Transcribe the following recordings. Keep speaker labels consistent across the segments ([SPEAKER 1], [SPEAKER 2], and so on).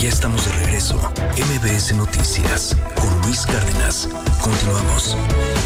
[SPEAKER 1] Ya estamos de regreso. MBS Noticias con Luis Cárdenas. Continuamos.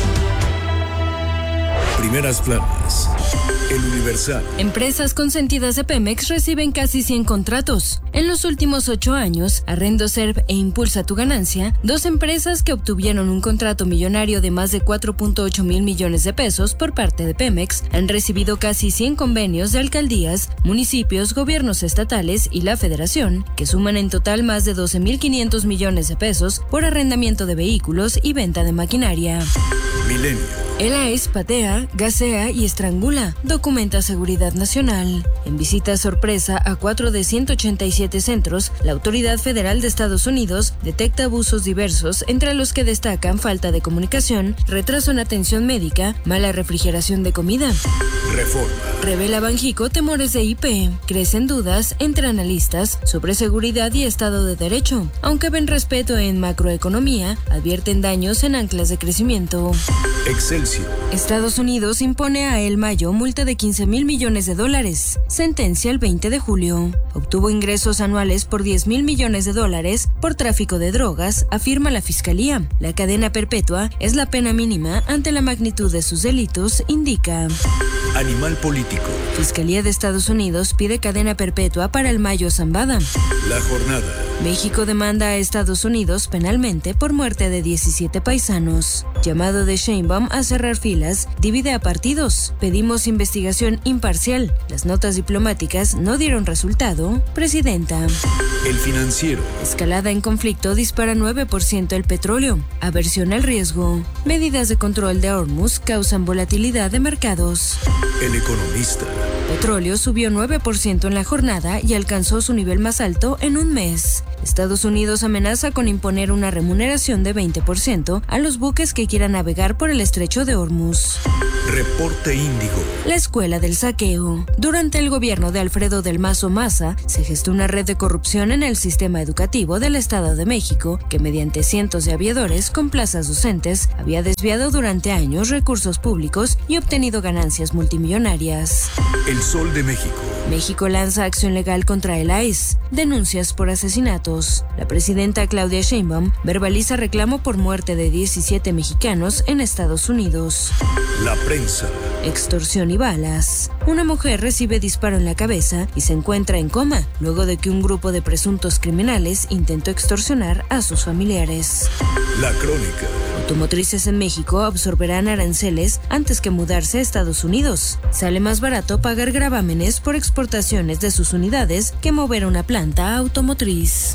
[SPEAKER 1] Primeras planas. El Universal.
[SPEAKER 2] Empresas consentidas de Pemex reciben casi 100 contratos. En los últimos 8 años, Arrendoserv e Impulsa tu Ganancia, 2 empresas que obtuvieron un contrato millonario de más de 4.8 mil millones de pesos por parte de Pemex, han recibido casi 100 convenios de alcaldías, municipios, gobiernos estatales y la Federación, que suman en total más de 12.500 millones de pesos por arrendamiento de vehículos y venta de maquinaria.
[SPEAKER 1] Milenio.
[SPEAKER 2] El AES patea, gasea y estrangula, documenta Seguridad Nacional. En visita sorpresa a 4 de 187 centros, la Autoridad Federal de Estados Unidos detecta abusos diversos, entre los que destacan falta de comunicación, retraso en atención médica, mala refrigeración de comida.
[SPEAKER 1] Reforma.
[SPEAKER 2] Revela Banjico temores de IP. Crecen dudas entre analistas sobre seguridad y Estado de Derecho. Aunque ven respeto en macroeconomía, advierten daños en anclas de crecimiento.
[SPEAKER 1] Excelsior.
[SPEAKER 2] Estados Unidos impone a El Mayo multa de $15,000 millones. Sentencia el 20 de julio. Obtuvo ingresos anuales por $10,000 millones por tráfico de drogas, afirma la Fiscalía. La cadena perpetua es la pena mínima ante la magnitud de sus delitos, indica.
[SPEAKER 1] Animal político.
[SPEAKER 2] Fiscalía de Estados Unidos pide cadena perpetua para El Mayo Zambada.
[SPEAKER 1] La jornada.
[SPEAKER 2] México demanda a Estados Unidos penalmente por muerte de 17 paisanos. Llamado de Sheinbaum a cerrar filas divide a partidos. Pedimos investigación imparcial. Las notas diplomáticas no dieron resultado. Presidenta.
[SPEAKER 1] El Financiero.
[SPEAKER 2] Escalada en conflicto dispara 9% el petróleo. Aversión al riesgo. Medidas de control de Hormuz causan volatilidad de mercados.
[SPEAKER 1] El Economista.
[SPEAKER 2] Petróleo subió 9% en la jornada y alcanzó su nivel más alto en un mes. Estados Unidos amenaza con imponer una remuneración de 20% a los buques que quieran navegar por el estrecho de Hormuz.
[SPEAKER 1] Reporte Índigo.
[SPEAKER 2] La escuela del saqueo. Durante el gobierno de Alfredo del Mazo Maza, se gestó una red de corrupción en el sistema educativo del Estado de México, que mediante cientos de aviadores con plazas docentes, había desviado durante años recursos públicos y obtenido ganancias multimillonarias.
[SPEAKER 1] El Sol de México.
[SPEAKER 2] México lanza acción legal contra el AES. Denuncias por asesinatos. La presidenta Claudia Sheinbaum verbaliza reclamo por muerte de 17 mexicanos en Estados Unidos.
[SPEAKER 1] La prensa.
[SPEAKER 2] Extorsión y balas. Una mujer recibe disparo en la cabeza y se encuentra en coma luego de que un grupo de presuntos criminales intentó extorsionar a sus familiares.
[SPEAKER 1] La crónica.
[SPEAKER 2] Automotrices en México absorberán aranceles antes que mudarse a Estados Unidos. Sale más barato pagar gravámenes por exportaciones de sus unidades que mover una planta automotriz.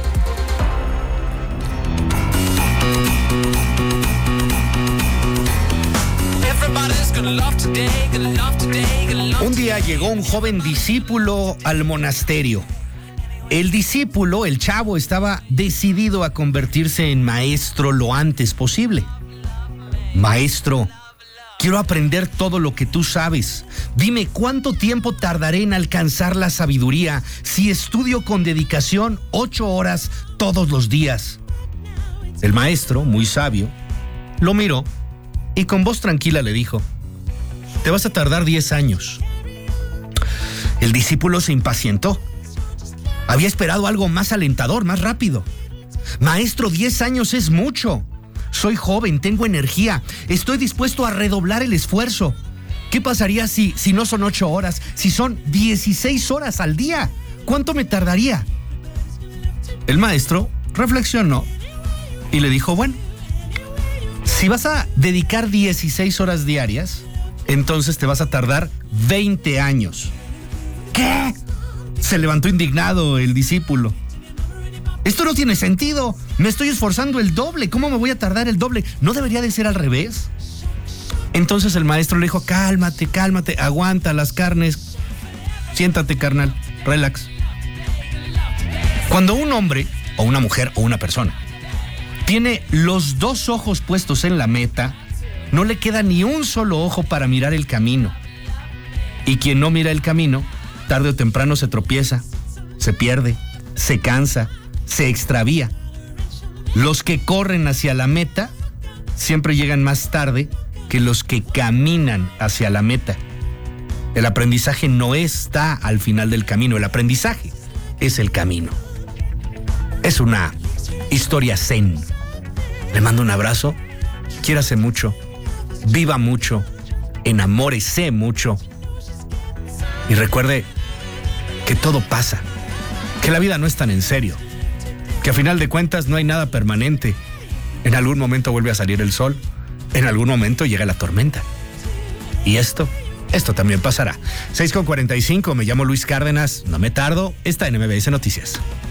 [SPEAKER 3] Un día llegó un joven discípulo al monasterio. El discípulo, el chavo, estaba decidido a convertirse en maestro lo antes posible. Maestro, quiero aprender todo lo que tú sabes. Dime, ¿cuánto tiempo tardaré en alcanzar la sabiduría si estudio con dedicación 8 horas todos los días? El maestro, muy sabio, lo miró y con voz tranquila le dijo: te vas a tardar 10 años. El discípulo se impacientó. Había esperado algo más alentador, más rápido. Maestro, 10 años es mucho. Soy joven, tengo energía, estoy dispuesto a redoblar el esfuerzo. ¿Qué pasaría si no son 8 horas, si son 16 horas al día? ¿Cuánto me tardaría? El maestro reflexionó y le dijo: bueno, si vas a dedicar 16 horas diarias, entonces te vas a tardar 20 años. ¿Qué? Se levantó indignado el discípulo. Esto no tiene sentido. Me estoy esforzando el doble. ¿Cómo me voy a tardar el doble? ¿No debería de ser al revés? Entonces el maestro le dijo: cálmate, aguanta las carnes. Siéntate, carnal, relax. Cuando un hombre, o una mujer, o una persona tiene los 2 ojos puestos en la meta, no le queda ni un solo ojo para mirar el camino. Y quien no mira el camino, tarde o temprano se tropieza, se pierde, se cansa, se extravía. Los que corren hacia la meta siempre llegan más tarde que los que caminan hacia la meta. El aprendizaje no está al final del camino, el aprendizaje es el camino. Es una historia zen. Le mando un abrazo. Quiérase mucho. Viva mucho. Enamórese mucho. Y recuerde que todo pasa. Que la vida no es tan en serio. Que a final de cuentas no hay nada permanente. En algún momento vuelve a salir el sol. En algún momento llega la tormenta. Y esto también pasará. 6:45, me llamo Luis Cárdenas. No me tardo. Está en MBS Noticias.